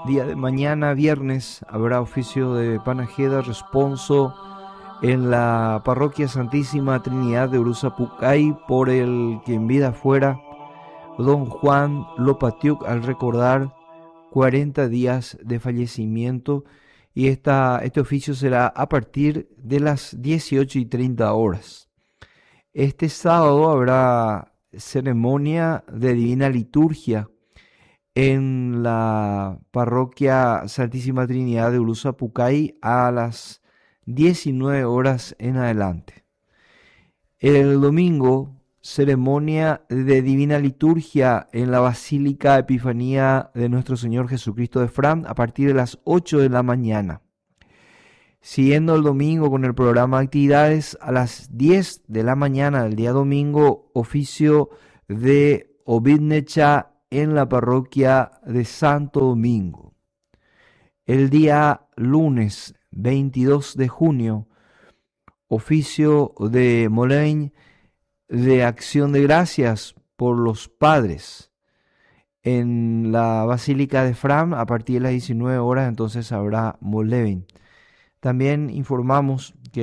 día de mañana, viernes, habrá oficio de Panajeda Responso en la Parroquia Santísima Trinidad de Uruzapucay por el que en vida fuera don Juan Lopatiuk, al recordar 40 días de fallecimiento, y este oficio será a partir de las 18:30 horas. Este sábado habrá ceremonia de Divina Liturgia en la Parroquia Santísima Trinidad de Uruzapucay a las 19 horas en adelante. El domingo, ceremonia de Divina Liturgia en la Basílica Epifanía de Nuestro Señor Jesucristo de Fram a partir de las 8 de la mañana. Siguiendo el domingo con el programa de actividades, a las 10 de la mañana del día domingo, oficio de Obidnecha en la parroquia de Santo Domingo. El día lunes 22 de junio, oficio de Molein de Acción de Gracias por los Padres en la Basílica de Fram a partir de las 19 horas, entonces habrá Molein. También informamos que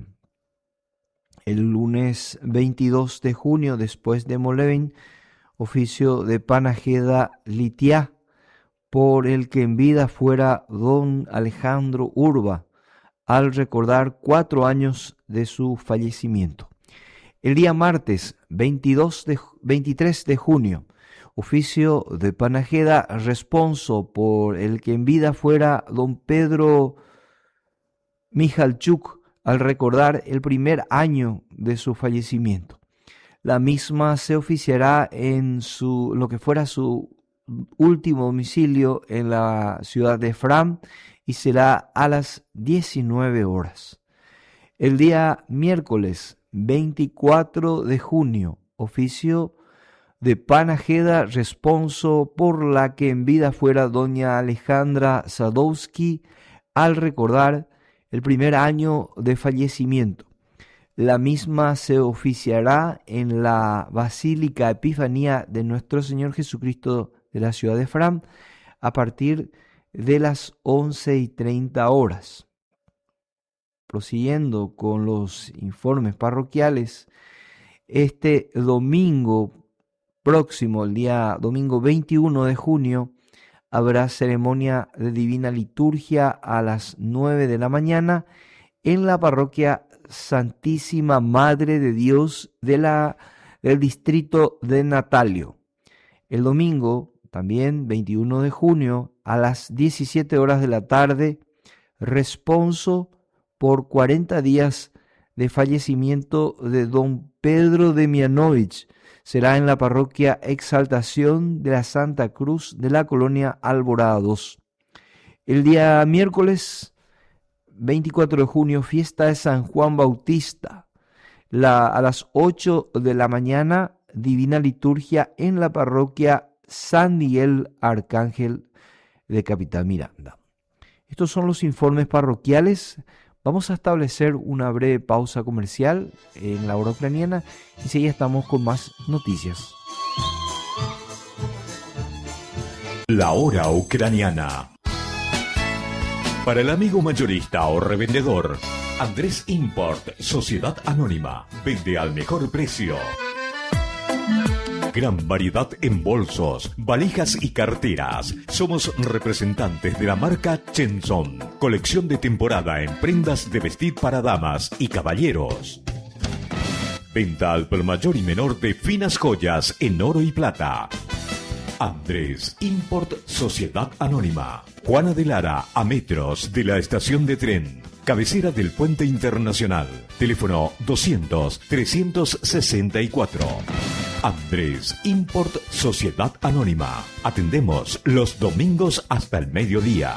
el lunes 22 de junio, después de Molein, oficio de Panajeda Litiá por el que en vida fuera don Alejandro Urba, al recordar 4 años de su fallecimiento. El día martes 23 de junio, oficio de Panajeda Responso por el que en vida fuera don Pedro Michalchuk, al recordar el primer año de su fallecimiento. La misma se oficiará en lo que fuera su último domicilio en la ciudad de Fram y será a las 19 horas. El día miércoles 24 de junio, oficio de Panajeda Responso por la que en vida fuera doña Alejandra Sadowski, al recordar el primer año de fallecimiento. La misma se oficiará en la Basílica Epifanía de Nuestro Señor Jesucristo de la ciudad de Fram a partir de las 11:30 horas. Prosiguiendo con los informes parroquiales, este domingo próximo, el día domingo 21 de junio, habrá ceremonia de Divina Liturgia a las 9 de la mañana en la Parroquia Santísima Madre de Dios del distrito de Natalio. El domingo, también 21 de junio, a las 17 horas de la tarde, responso por 40 días de fallecimiento de don Pedro Demianovich. Será en la parroquia Exaltación de la Santa Cruz de la colonia Alborados. El día miércoles 24 de junio, fiesta de San Juan Bautista. A las 8 de la mañana, Divina Liturgia en la parroquia San Miguel Arcángel de Capitán Miranda. Estos son los informes parroquiales. Vamos a establecer una breve pausa comercial en la hora ucraniana y seguimos estamos con más noticias. La hora ucraniana. Para el amigo mayorista o revendedor, Andrés Import, Sociedad Anónima, vende al mejor precio. Gran variedad en bolsos, valijas y carteras. Somos representantes de la marca Chenson. Colección de temporada en prendas de vestir para damas y caballeros. Venta al por mayor y menor de finas joyas en oro y plata. Andrés Import Sociedad Anónima. Juana de Lara, a metros de la estación de tren. Cabecera del Puente Internacional. Teléfono 200-364. Andrés Import Sociedad Anónima. Atendemos los domingos hasta el mediodía.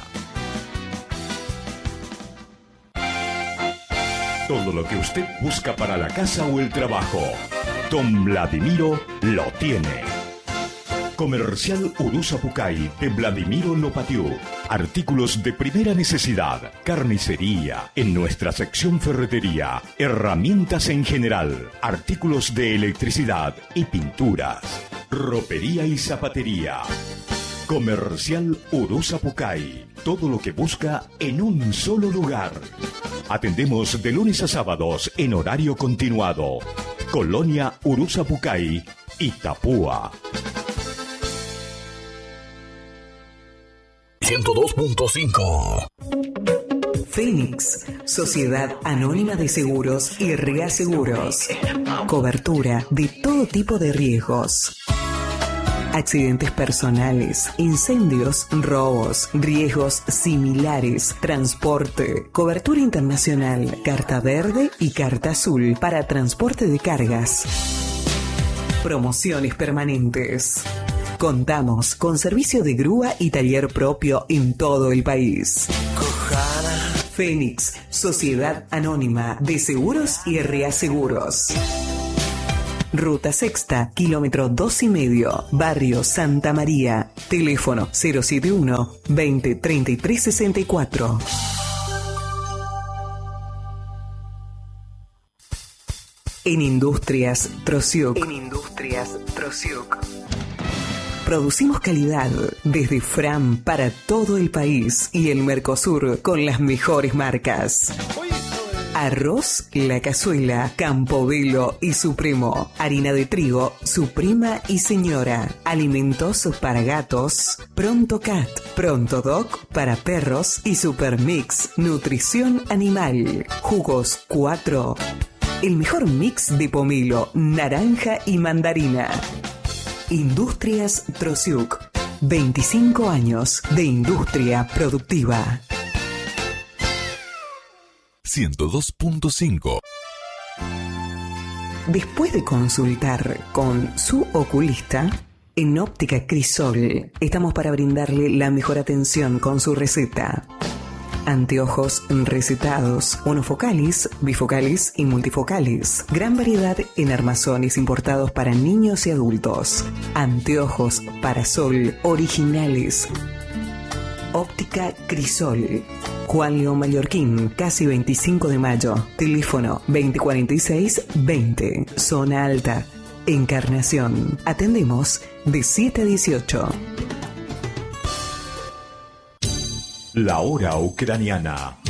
Todo lo que usted busca para la casa o el trabajo, don Vladimiro lo tiene. Comercial Uruzapucay de Vladimiro Lopatiuk. Artículos de primera necesidad, carnicería, en nuestra sección ferretería, herramientas en general, artículos de electricidad y pinturas, ropería y zapatería. Comercial Urusa Pucay. Todo lo que busca en un solo lugar. Atendemos de lunes a sábados en horario continuado. Colonia Urusa Pucay, Itapúa. 102.5. Fénix, Sociedad Anónima de Seguros y Reaseguros. Cobertura de todo tipo de riesgos. Accidentes personales, incendios, robos, riesgos similares, transporte, cobertura internacional, carta verde y carta azul para transporte de cargas. Promociones permanentes. Contamos con servicio de grúa y taller propio en todo el país. Fénix, Sociedad Anónima de Seguros y Reaseguros. Ruta Sexta, kilómetro 2,5, Barrio Santa María. Teléfono 071 20 33 64. En Industrias Trosiuk. Producimos calidad desde Fram para todo el país y el Mercosur con las mejores marcas. Arroz La Cazuela, Campobello y Supremo. Harina de trigo, Suprema y Señora. Alimentos para gatos, Pronto Cat, Pronto Doc para perros y Supermix, Nutrición Animal. Jugos 4. El mejor mix de pomelo, naranja y mandarina. Industrias Trosiuk. 25 años de industria productiva. 102.5. Después de consultar con su oculista, en Óptica Crisol estamos para brindarle la mejor atención con su receta. Anteojos recetados, monofocales, bifocales y multifocales. Gran variedad en armazones importados para niños y adultos. Anteojos para sol originales. Óptica Crisol. Juan León Mallorquín, casi 25 de mayo. Teléfono 2046-20. Zona Alta. Encarnación. Atendemos de 7 a 18. La hora ucraniana.